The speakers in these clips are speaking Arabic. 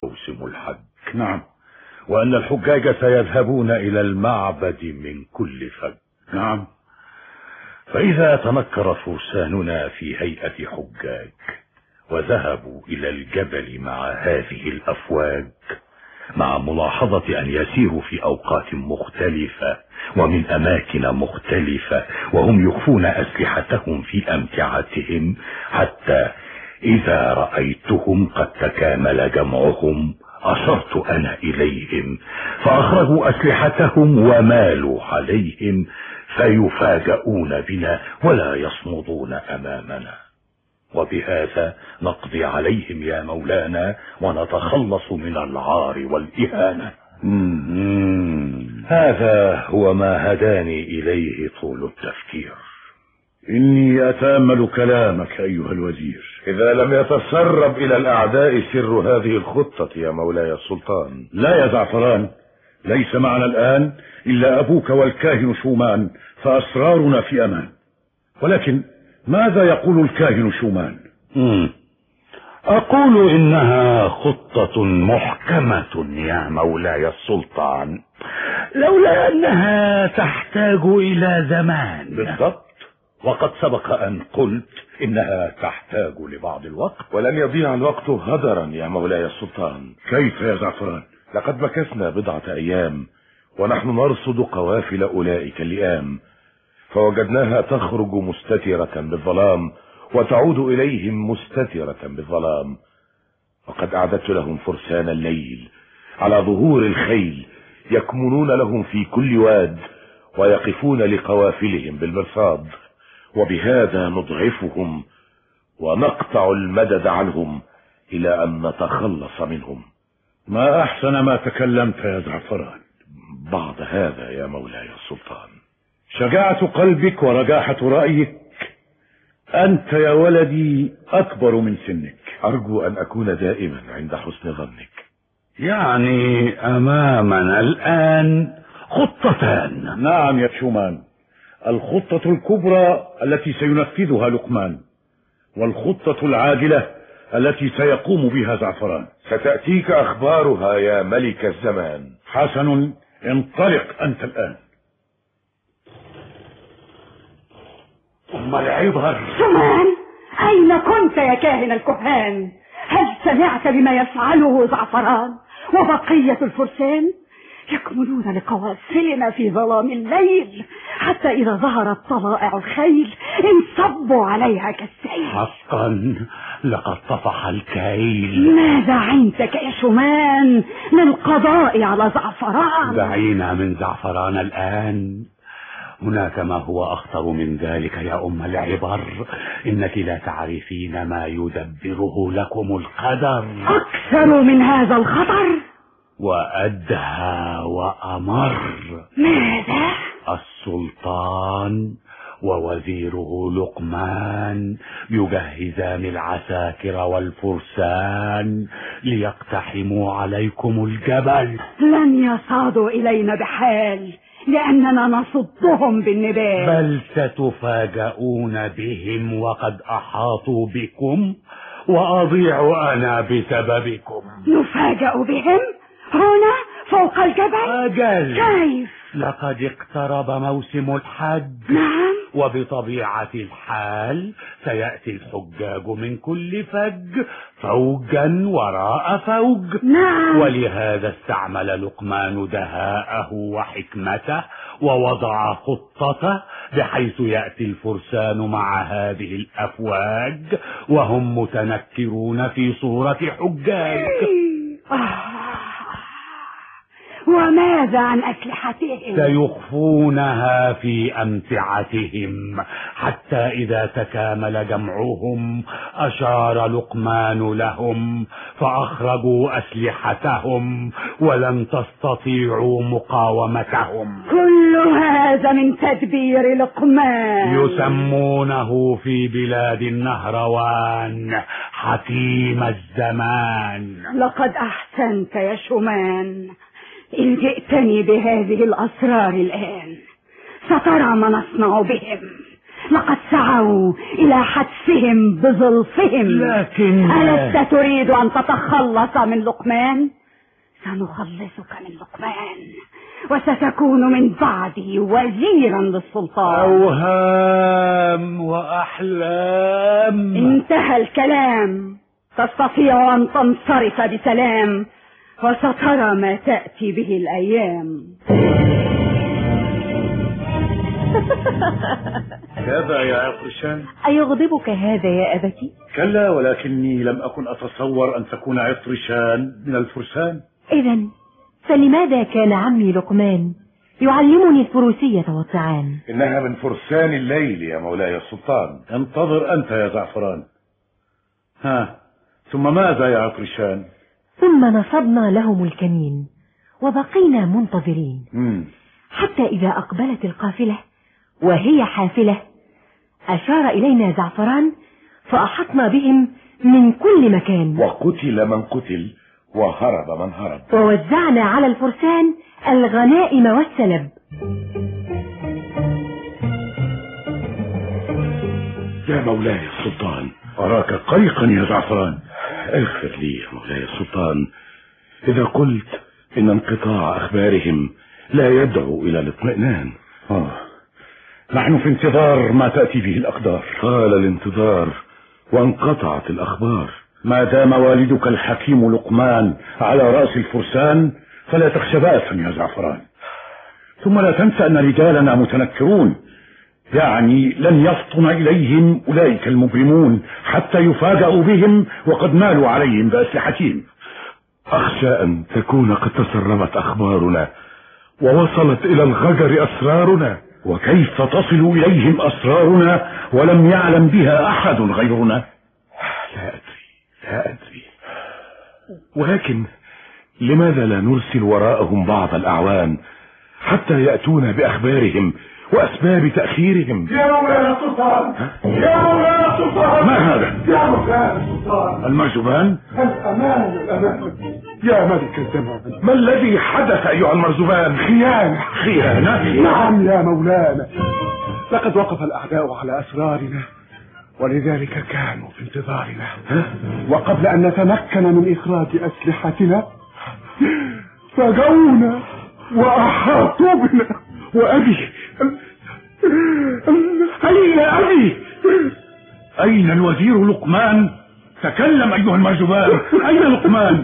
موسم الحج. نعم. وأن الحجاج سيذهبون إلى المعبد من كل فج. نعم. فإذا تنكر فرساننا في هيئة حجاج وذهبوا إلى الجبل مع هذه الأفواج، مع ملاحظة أن يسيروا في أوقات مختلفة ومن أماكن مختلفة، وهم يخفون أسلحتهم في أمتعتهم، حتى إذا رأيتهم قد تكامل جمعهم أشرت أنا إليهم فأخرجوا أسلحتهم ومالوا عليهم، فيفاجؤون بنا ولا يصمدون أمامنا، وبهذا نقضي عليهم يا مولانا ونتخلص من العار والإهانة. هذا هو ما هداني إليه طول التفكير. إني أتأمل كلامك أيها الوزير. إذا لم يتسرب إلى الأعداء سر هذه الخطة يا مولاي السلطان. لا يا زعفران، ليس معنا الآن إلا أبوك والكاهن شومان، فأسرارنا في أمان. ولكن ماذا يقول الكاهن شومان؟ أقول إنها خطة محكمة يا مولاي السلطان، لولا أنها تحتاج إلى زمان. بالضبط، وقد سبق أن قلت إنها تحتاج لبعض الوقت. ولن يضيع الوقت هدرا يا مولاي السلطان. كيف يا زعفران؟ لقد مكثنا بضعة أيام ونحن نرصد قوافل أولئك اللئام، فوجدناها تخرج مستترة بالظلام وتعود إليهم مستترة بالظلام، وقد أعددت لهم فرسان الليل على ظهور الخيل يكمنون لهم في كل واد ويقفون لقوافلهم بالمرصاد، وبهذا نضعفهم ونقطع المدد عنهم إلى أن نتخلص منهم. ما أحسن ما تكلمت يا زعفران. بعد هذا يا مولاي السلطان، شجاعة قلبك ورجاحة رأيك. أنت يا ولدي أكبر من سنك. أرجو أن أكون دائما عند حسن ظنك. يعني أمامنا الآن خطتان. نعم يا شومان، الخطة الكبرى التي سينفذها لقمان، والخطة العاجلة التي سيقوم بها زعفران. ستأتيك أخبارها يا ملك الزمان. حسن، انطلق أنت الآن. ثم العبر. شومان، أين كنت يا كاهن الكهان؟ هل سمعت بما يفعله زعفران وبقية الفرسان؟ يكمنون لقوافلنا في ظلام الليل، حتى إذا ظهرت طلائع الخيل انصبوا عليها كالسيل. حقا لقد طفح الكيل. ماذا عندك يا شومان للقضاء على زعفران؟ دعينا من زعفران الآن، هناك ما هو أخطر من ذلك يا أم العبر. إنك لا تعرفين ما يدبره لكم القدر. أكثر من هذا الخطر وأدهى وأمر. ماذا؟ السلطان ووزيره لقمان يجهزان العساكر والفرسان ليقتحموا عليكم الجبل. لن يصعدوا إلينا بحال، لأننا نصدهم بالنبال. بل ستفاجؤون بهم وقد أحاطوا بكم، وأضيع أنا بسببكم. نفاجأ بهم هنا فوق الجبل؟ أجل. كيف؟ لقد اقترب موسم الحج. نعم. وبطبيعة الحال سيأتي الحجاج من كل فج فوجا وراء فوج. نعم. ولهذا استعمل لقمان دهاءه وحكمته ووضع خطته بحيث يأتي الفرسان مع هذه الأفواج وهم متنكرون في صورة حجاج. وماذا عن أسلحتهم؟ سيخفونها في أمتعتهم، حتى إذا تكامل جمعهم أشار لقمان لهم فأخرجوا أسلحتهم ولن تستطيعوا مقاومتهم. كل هذا من تدبير لقمان. يسمونه في بلاد النهروان حكيم الزمان. لقد أحسنت يا شومان، إن جئتني بهذه الأسرار الآن سترى ما نصنع بهم. لقد سعوا إلى حتفهم بظلفهم. لكن ألست تريد أن تتخلص من لقمان؟ سنخلصك من لقمان وستكون من بعده وزيرا للسلطان. أوهام وأحلام. انتهى الكلام، تستطيع أن تنصرف بسلام وسترى ما تأتي به الأيام. كذا يا عطرشان؟ أيغضبك هذا يا أبتي؟ كلا، ولكني لم أكن أتصور أن تكون عطرشان من الفرسان. إذن فلماذا كان عمي لقمان يعلمني الفروسية والطعام؟ إنها من فرسان الليل يا مولاي السلطان. انتظر أنت يا زعفران. ثم ماذا يا عطرشان؟ ثم نصبنا لهم الكمين وبقينا منتظرين حتى إذا أقبلت القافلة وهي حافلة أشار إلينا زعفران فأحطنا بهم من كل مكان، وقتل من قتل وهرب من هرب، ووزعنا على الفرسان الغنائم والسلب. يا مولاي السلطان، أراك قلقا يا زعفران. اغفر لي يا مولاي السلطان إذا قلت إن انقطاع أخبارهم لا يدعو إلى الاطمئنان. نحن في انتظار ما تأتي به الأقدار. طال الانتظار وانقطعت الأخبار. ما دام والدك الحكيم لقمان على رأس الفرسان فلا تخشى بأسا يا زعفران. ثم لا تنسى أن رجالنا متنكرون، يعني لن يفطن إليهم أولئك المجرمون حتى يفاجأوا بهم وقد مالوا عليهم بأسلحتهم. أخشى أن تكون قد تسربت أخبارنا ووصلت إلى الغجر أسرارنا. وكيف تصل إليهم أسرارنا ولم يعلم بها أحد غيرنا؟ لا أدري، ولكن لماذا لا نرسل وراءهم بعض الأعوان حتى يأتون بأخبارهم وأسباب تأخيرهم؟ يا مولانا السلطان، يا مولانا السلطان، ما هذا؟ يا مولانا السلطان، المرزبان؟ الأمان يا ملك الزمان. ما الذي حدث أيها المرزبان؟ خيانة؟ نعم يا مولانا، لقد وقف الأعداء على أسرارنا ولذلك كانوا في انتظارنا. وقبل أن نتمكن من إخراج أسلحتنا فجونا وأحاطوا بنا. وأبي أين أبي؟ أين الوزير لقمان؟ تكلم أيها المرزبان، أين لقمان؟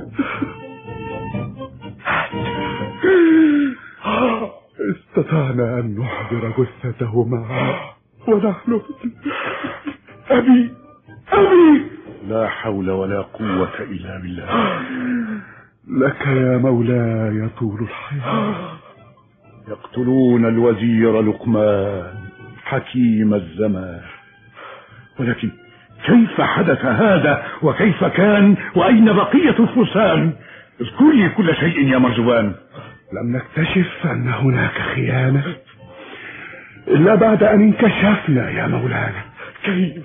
استطعنا أن نحضر جثته معنا ونحن أبي لا حول ولا قوة إلا بالله. لك يا مولاي طول الحياة. يقتلون الوزير لقمان حكيم الزمان، ولكن كيف حدث هذا وكيف كان وأين بقية الفرسان؟ اذكر لي كل شيء يا مرزبان. لم نكتشف أن هناك خيانة إلا بعد أن انكشفنا يا مولانا. كيف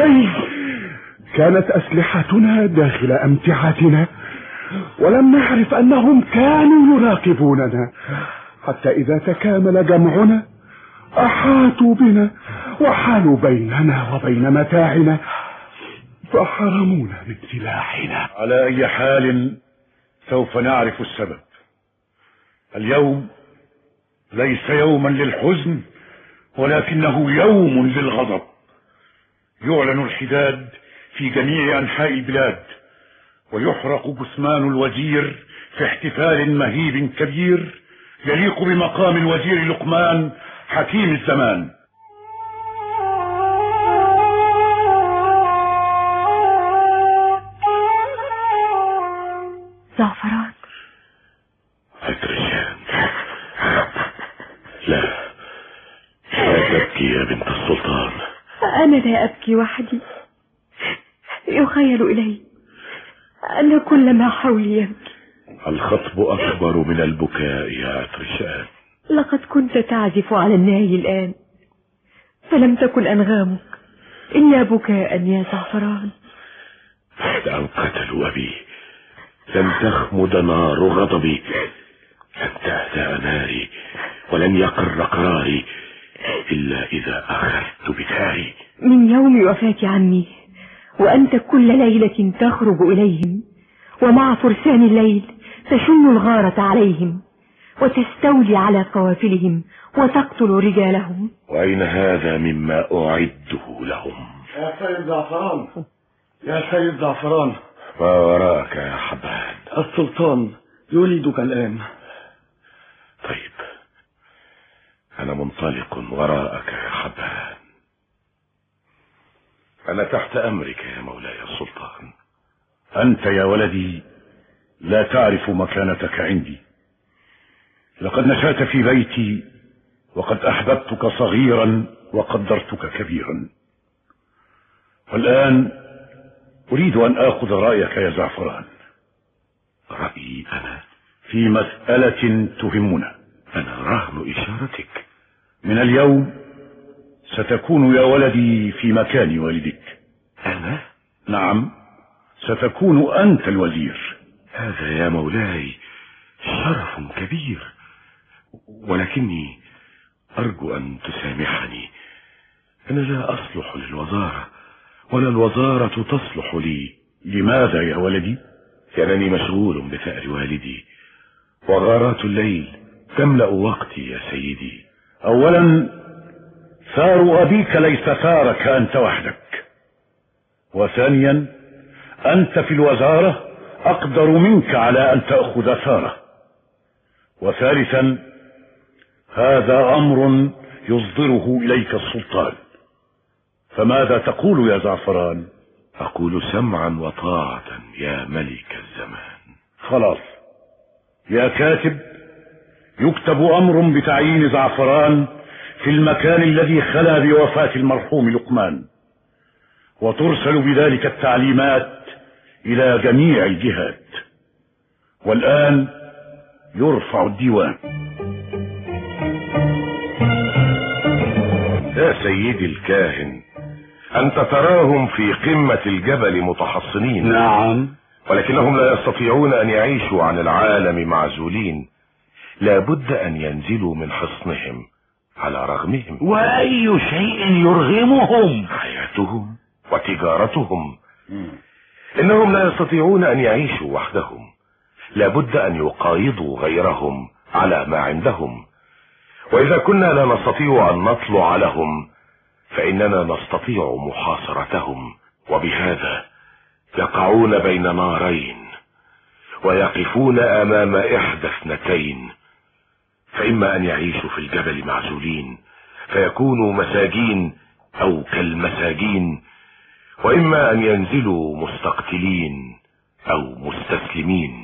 كانت أسلحتنا داخل أمتعتنا ولم نعرف أنهم كانوا يراقبوننا، حتى إذا تكامل جمعنا أحاطوا بنا وحالوا بيننا وبين متاعنا فحرمونا من سلاحنا. على أي حال سوف نعرف السبب. اليوم ليس يوما للحزن ولكنه يوم للغضب. يعلن الحداد في جميع أنحاء البلاد ويحرق جثمان الوزير في احتفال مهيب كبير يليق بمقام الوزير لقمان حكيم الزمان. زعفران، عطرشان، لا تبكي يا بنت السلطان. أنا لا أبكي وحدي، يخيل إلي أن كل ما حولي يبكي. الخطب أكبر من البكاء يا عطرشان. لقد كنت تعزف على الناي الآن فلم تكن أنغامك إلا بكاء يا زعفران. بعد أن قتلوا أبي لن تخمد نار غضبي، لن تهدأ ناري ولن يقر قراري إلا إذا أخذت بثاري. من يوم وفاة عمي وأنت كل ليلة تخرج إليهم، ومع فرسان الليل تشن الغارة عليهم وتستولي على قوافلهم وتقتل رجالهم. وأين هذا مما أعده لهم؟ يا سيد زعفران، يا سيد زعفران. ما وراءك يا حبان؟ السلطان يريدك الآن. طيب، أنا منطلق وراءك يا حبان. أنا تحت أمرك يا مولاي السلطان. أنت يا ولدي لا تعرف مكانتك عندي. لقد نشأت في بيتي، وقد أحببتك صغيرا وقدرتك كبيرا، والآن أريد أن آخذ رأيك يا زعفران. رأيي أنا؟ في مسألة تهمنا. أنا رهن إشارتك. من اليوم ستكون يا ولدي في مكان والدك. أنا؟ نعم، ستكون أنت الوزير. هذا يا مولاي شرف كبير، ولكني أرجو أن تسامحني. أنا لا أصلح للوزارة، ولا الوزارة تصلح لي. لماذا يا ولدي؟ لأنني مشغول بثأر والدي، وغارات الليل تملأ وقتي يا سيدي. أولا، ثار أبيك ليس ثارك أنت وحدك، وثانيا أنت في الوزارة أقدر منك على أن تأخذ ثاره، وثالثا هذا أمر يصدره إليك السلطان. فماذا تقول يا زعفران؟ أقول سمعا وطاعة يا ملك الزمان. خلاص يا كاتب، يكتب أمر بتعيين زعفران في المكان الذي خلا بوفاة المرحوم لقمان، وترسل بذلك التعليمات إلى جميع الجهات. والآن يرفع الديوان. يا سيدي الكاهن، أنت تراهم في قمة الجبل متحصنين. نعم، ولكنهم لا يستطيعون أن يعيشوا عن العالم معزولين. لا بد أن ينزلوا من حصنهم على رغمهم. وأي شيء يرغمهم؟ حياتهم وتجارتهم. إنهم لا يستطيعون أن يعيشوا وحدهم. لا بد أن يقايضوا غيرهم على ما عندهم. وإذا كنا لا نستطيع أن نطلع لهم، فإننا نستطيع محاصرتهم، وبهذا يقعون بين نارين ويقفون أمام إحدى اثنتين. فإما أن يعيشوا في الجبل معزولين فيكونوا مساجين أو كالمساجين، وإما أن ينزلوا مستقتلين أو مستسلمين.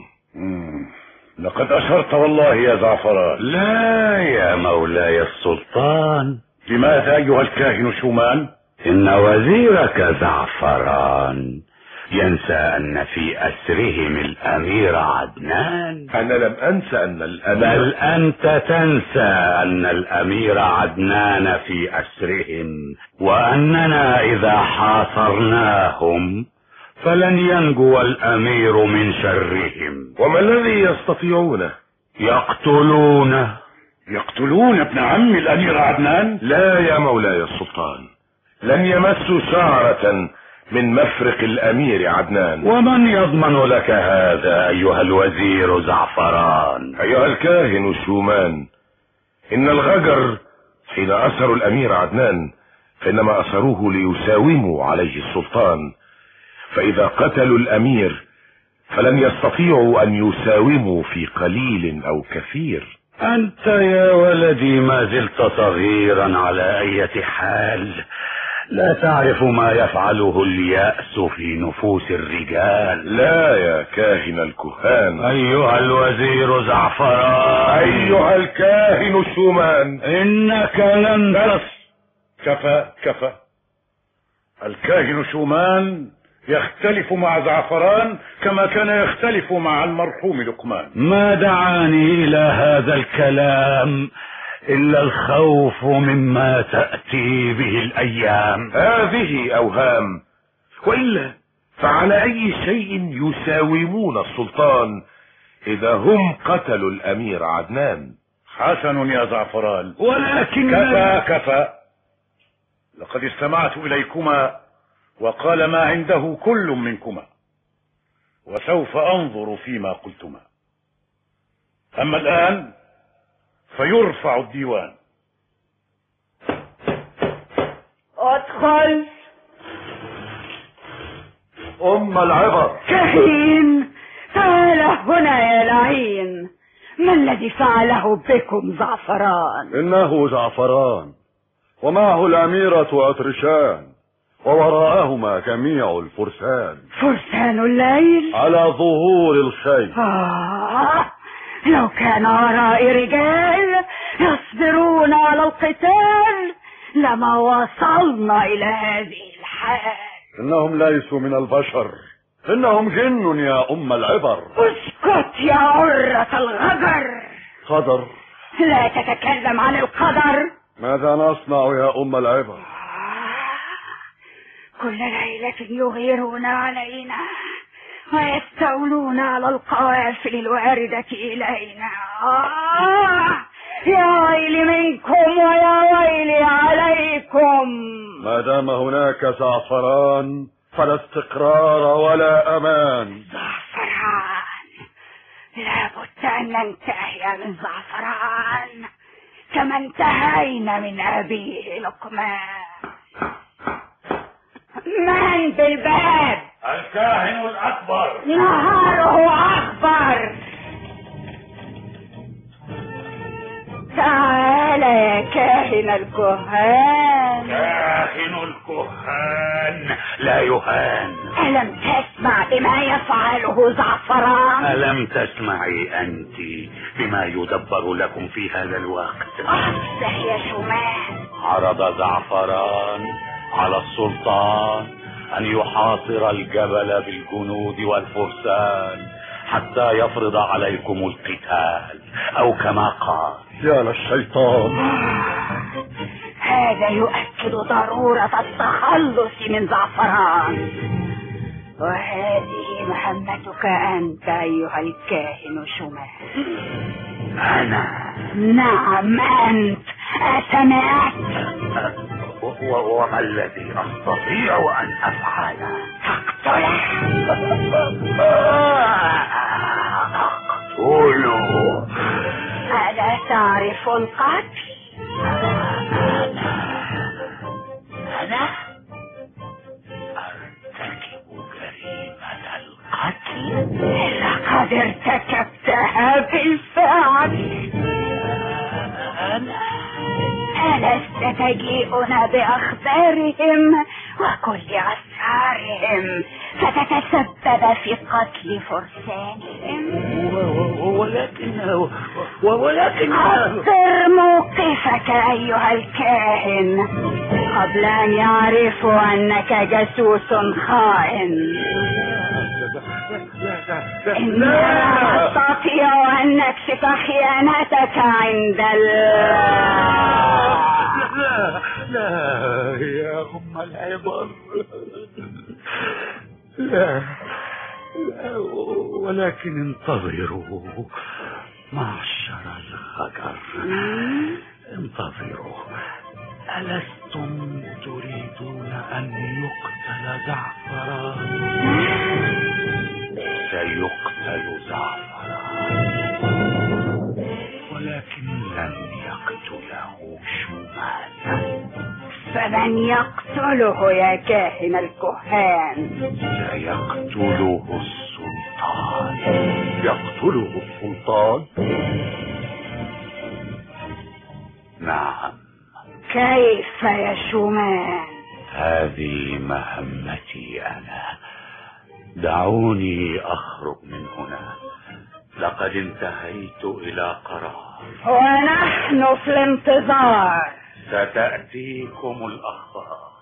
لقد أشرت والله يا زعفران. لا يا مولاي السلطان. لماذا أيها الكاهن شومان؟ إن وزيرك زعفران ينسى أن في أسرهم الأمير عدنان. أنا لم أنسى أن الأمير، بل أنت تنسى أن الأمير عدنان في أسرهم، وأننا إذا حاصرناهم فلن ينجو الأمير من شرهم. وما الذي يستطيعونه؟ يقتلونه. يقتلون ابن عم الأمير عدنان؟ لا يا مولاي السلطان، لن يمسوا شعرة من مفرق الأمير عدنان. ومن يضمن لك هذا أيها الوزير زعفران؟ أيها الكاهن شومان، إن الغجر حين أسروا الأمير عدنان فإنما أسروه ليساوموا عليه السلطان، فإذا قتلوا الأمير فلن يستطيعوا أن يساوموا في قليل أو كثير. أنت يا ولدي ما زلت صغيرا على أي حال، لا تعرف ما يفعله اليأس في نفوس الرجال. لا يا كاهن الكهان. أيها الوزير زعفران، أيها الكاهن شومان، إنك لن كفى. الكاهن شومان يختلف مع زعفران كما كان يختلف مع المرحوم لقمان. ما دعاني إلى هذا الكلام إلا الخوف مما تأتي به الأيام. هذه أوهام، وإلا فعلى أي شيء يساومون السلطان إذا هم قتلوا الأمير عدنان؟ حسن يا زعفران، ولكن كفى. لقد استمعت إليكما وقال ما عنده كل منكما، وسوف أنظر فيما قلتما. أما الآن فيرفع الديوان. ادخل. العبر. كهين، تعال هنا يا لعين. ما الذي فعله بكم زعفران؟ إنه زعفران ومعه الأميرة أترشان ووراءهما جميع الفرسان. فرسان الليل على ظهور الخيل. لو كان ورائي رجال يصبرون على القتال لما وصلنا إلى هذه الحال. إنهم ليسوا من البشر، إنهم جن يا العبر. اسكت يا عرة الغجر. قدر؟ لا تتكلم عن القدر. ماذا نصنع يا العبر؟ كل ليلة يغيرون علينا ويستولون على القوافل الواردة إلينا. يا ويلي منكم ويا ويلي عليكم. ما دام هناك زعفران فلا استقرار ولا أمان. زعفران، لابد أن ننتهي من زعفران كما انتهينا من أبيه لقمان. من بالباب؟ الكاهن الأكبر. نهاره أكبر. تعال يا كاهن الكهان. كاهن الكهان لا يهان. ألم تسمع بما يفعله زعفران؟ ألم تسمعي أنت بما يدبر لكم في هذا الوقت؟ أفسح يا شمال. عرض زعفران على السلطان أن يحاصر الجبل بالجنود والفرسان حتى يفرض عليكم القتال، أو كما قال. يا للشيطان. هذا يؤكد ضرورة التخلص من زعفران، وهذه مهمتك أنت أيها الكاهن شمال. أنا؟ نعم أنت. أسمعت؟ وما الذي أستطيع أن أفعله؟ تقتله. أقتله. ألا تعرف القتل؟ أنا أرتكب جريمة القتل. لقد ارتكبتها بالفعل. ألست تجيئنا بأخبارهم وكل أسرارهم فتتسبب في قتل فرسانهم؟ ولكن حضر موقفك أيها الكاهن قبل أن يعرفوا أنك جاسوس خائن. إننا نستطيع أن نكشف خيانتك عند لا يا العبر. لا ولكن انتظروا معشر الغجر. انتظروا. ألستم تريدون أن يقتل زعفران؟ سيقتل زعفران، ولكن لن يقتله شمال. فمن يقتله يا كاهن الكهان؟ سيقتله السلطان. يقتله السلطان؟ نعم. كيف يا شمال؟ هذه مهمتي أنا. دعوني أخرج من هنا. لقد انتهيت إلى قرار، ونحن في الانتظار. ستأتيكم الأخبار.